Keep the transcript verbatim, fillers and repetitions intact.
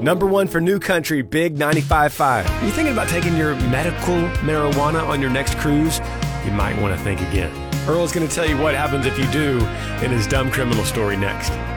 Number one for New Country, Big ninety-five point five. You thinking about taking your medical marijuana on your next cruise? You might want to think again. Earl's going to tell you what happens if you do in his dumb criminal story next.